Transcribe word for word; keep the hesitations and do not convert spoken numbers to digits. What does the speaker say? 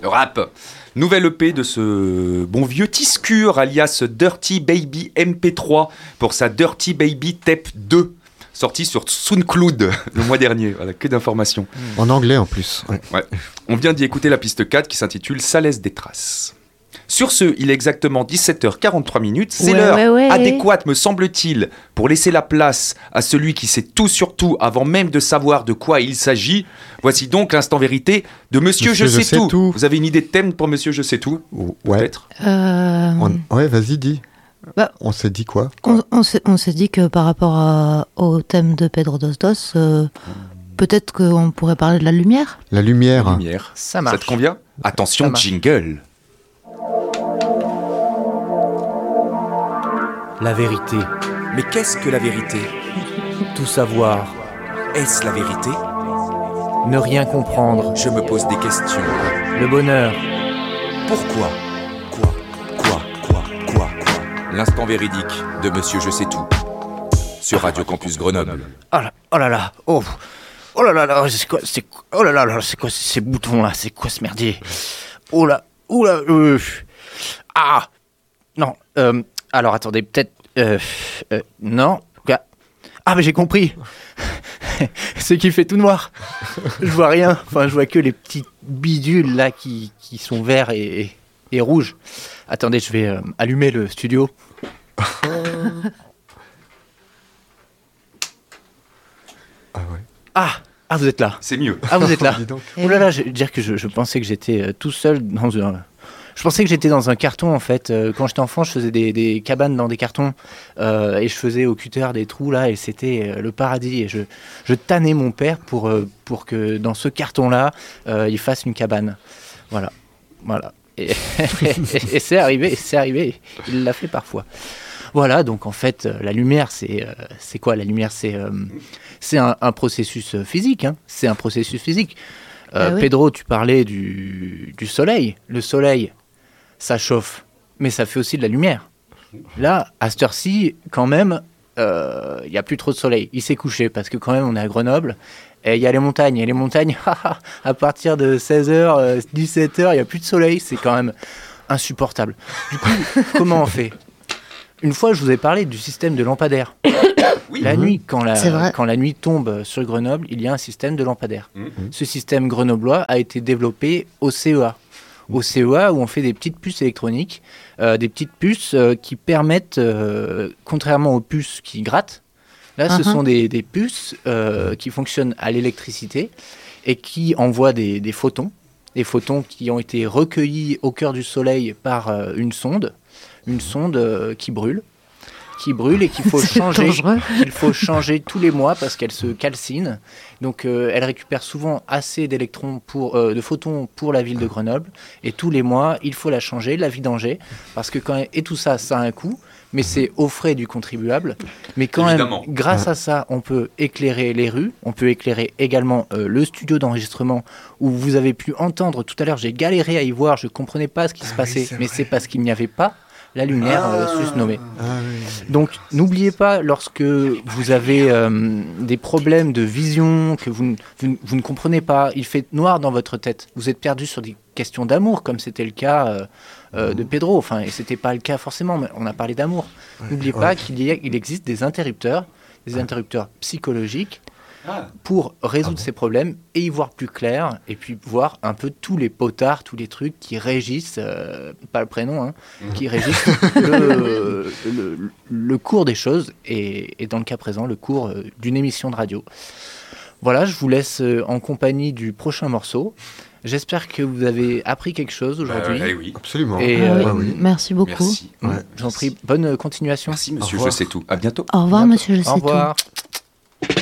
rap. Nouvelle E P de ce bon vieux Tiscure, alias Dirty Baby M P trois, pour sa Dirty Baby Tape deux, sortie sur SoundCloud le mois dernier. Voilà, que d'informations. En anglais en plus. Ouais. Ouais. On vient d'y écouter la piste quatre qui s'intitule « Ça laisse des traces ». Sur ce, il est exactement dix-sept heures quarante-trois minutes. C'est ouais, l'heure ouais, ouais. adéquate, me semble-t-il, pour laisser la place à celui qui sait tout sur tout avant même de savoir de quoi il s'agit. Voici donc l'instant vérité de Monsieur, Monsieur Je, Je sais, sais tout. tout. Vous avez une idée de thème pour Monsieur Je sais tout ? Ou- Ouais. Peut-être. Euh, On- Ouais, vas-y, dis. Bah, On s'est dit quoi, on, on s'est, on s'est dit que par rapport à- au thème de Pedro Dos Dos, euh, peut-être qu'on pourrait parler de la lumière. La lumière. Lumière. Ça marche. Ça te convient ? Attention, Ça marche. jingle. La vérité, Mais qu'est-ce que la vérité ? tout savoir, Est-ce la vérité ? ne rien comprendre, Je me pose des questions. le bonheur, Pourquoi ? Quoi ? Quoi ? Quoi ? Quoi ? Quoi ? L'instant véridique de Monsieur Je sais tout. Sur Radio Campus Grenoble. Oh là, oh là là, oh, oh là là là, c'est quoi, c'est quoi- oh là là là, c'est quoi ces boutons là, c'est quoi ce merdier? Oh là, oh là, euh, ah, non, euh, alors attendez, peut-être, euh, euh, non, ah mais j'ai compris, c'est qu'il fait tout noir, je vois rien, enfin je vois que les petits bidules là qui, qui sont verts et, et, et rouges. Attendez, je vais euh, allumer le studio. Ah ouais. Ah, ah vous êtes là. C'est mieux. Ah vous êtes là. Dis donc. Eh Oh là là, je veux dire que je, je pensais que j'étais euh, tout seul dans un... Je pensais que j'étais dans un carton en fait. Euh, quand j'étais enfant, je faisais des, des cabanes dans des cartons euh, et je faisais au cutter des trous là et c'était euh, le paradis. Et je, je tannais mon père pour, euh, pour que dans ce carton-là, euh, il fasse une cabane. Voilà, voilà. Et, et c'est arrivé, c'est arrivé. Il l'a fait parfois. Voilà, donc en fait, euh, la lumière, c'est euh, c'est quoi? La lumière, c'est euh, c'est un, un processus euh, physique. Hein. C'est un processus physique. Euh, Ah oui. Pedro, tu parlais du, du soleil. Le soleil, ça chauffe, mais ça fait aussi de la lumière. Là, à cette heure-ci, quand même, euh, il n'y a plus trop de soleil. Il s'est couché parce que quand même, on est à Grenoble. Et il y a les montagnes. Et les montagnes, à partir de seize heures, dix-sept heures, il n'y a plus de soleil. C'est quand même insupportable. Du coup, comment on fait? Une fois, je vous ai parlé du système de lampadaire. Oui. La nuit, quand la, C'est vrai. quand la nuit tombe sur Grenoble, il y a un système de lampadaire. Mhm. Ce système grenoblois a été développé au C E A. Au C E A, où on fait des petites puces électroniques, euh, des petites puces euh, qui permettent, euh, contrairement aux puces qui grattent, là, ce Uh-huh. sont des, des puces euh, qui fonctionnent à l'électricité et qui envoient des, des photons, des photons qui ont été recueillis au cœur du soleil par euh, une sonde, une sonde euh, qui brûle, qui brûle et qu'il faut C'est changer, dangereux. qu'il faut changer tous les mois parce qu'elle se calcine. Donc, euh, elle récupère souvent assez d'électrons pour, euh, de photons pour la ville de Grenoble. Et tous les mois, il faut la changer, la vidanger, parce que quand et tout ça, ça a un coût, mais c'est aux frais du contribuable. Mais quand Évidemment. même, grâce à ça, on peut éclairer les rues, on peut éclairer également euh, le studio d'enregistrement où vous avez pu entendre tout à l'heure. J'ai galéré à y voir, je comprenais pas ce qui se passait, c'est mais vrai. c'est parce qu'il n'y avait pas la lumière euh, susnommée. Ah oui. Donc, n'oubliez pas, lorsque vous avez euh, des problèmes de vision, que vous, ne- vous, ne- vous ne comprenez pas, il fait noir dans votre tête, vous êtes perdu sur des questions d'amour, comme c'était le cas euh, euh, de Pedro, enfin, et c'était pas le cas forcément, mais on a parlé d'amour. N'oubliez ouais. pas qu'il y a- il existe des interrupteurs, des interrupteurs psychologiques, Ah. pour résoudre Ah bon ces problèmes et y voir plus clair, et puis voir un peu tous les potards, tous les trucs qui régissent, euh, pas le prénom, hein, qui régissent le, le, le cours des choses, et, et dans le cas présent, le cours euh, d'une émission de radio. Voilà, je vous laisse euh, en compagnie du prochain morceau. J'espère que vous avez appris quelque chose aujourd'hui. Bah, eh oui. Absolument. Et, Ah oui. euh, oui. Merci beaucoup. Merci. Mm, Ouais. J'en prie, bonne euh, continuation. Merci, monsieur. Au revoir. Je sais tout. À bientôt. Au revoir, Bientôt. monsieur, je sais Au tout. revoir.